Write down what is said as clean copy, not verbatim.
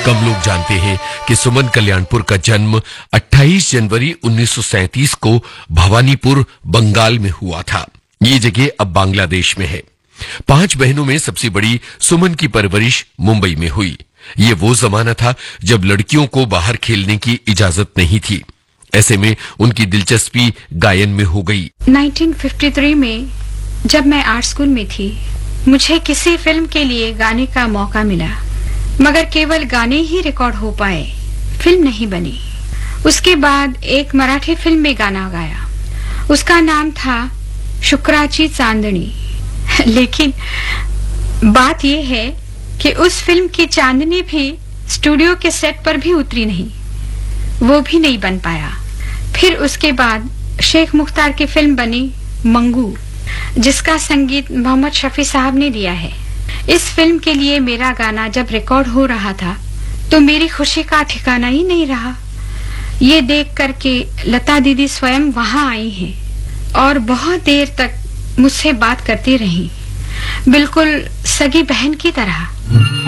कम लोग जानते हैं कि सुमन कल्याणपुर का जन्म 28 जनवरी 1937 को भवानीपुर, बंगाल में हुआ था। ये जगह अब बांग्लादेश में है। 5 बहनों में सबसे बड़ी सुमन की परवरिश मुंबई में हुई। ये वो जमाना था जब लड़कियों को बाहर खेलने की इजाजत नहीं थी। ऐसे में उनकी दिलचस्पी गायन में हो गई। 1953 में जब मैं आर्ट स्कूल में थी, मुझे किसी फिल्म के लिए गाने का मौका मिला, मगर केवल गाने ही रिकॉर्ड हो पाए, फिल्म नहीं बनी। उसके बाद एक मराठी फिल्म में गाना गाया। उसका नाम था शुक्राची चांदनी। लेकिन बात यह है कि उस फिल्म की चांदनी भी स्टूडियो के सेट पर भी उतरी नहीं, वो भी नहीं बन पाया। फिर उसके बाद शेख मुख्तार की फिल्म बनी मंगू, जिसका संगीत मोहम्मद शफी साहब ने दिया है। इस फिल्म के लिए मेरा गाना जब रिकॉर्ड हो रहा था तो मेरी खुशी का ठिकाना ही नहीं रहा। ये देख करके लता दीदी स्वयं वहां आई हैं और बहुत देर तक मुझसे बात करती रहीं, बिल्कुल सगी बहन की तरह।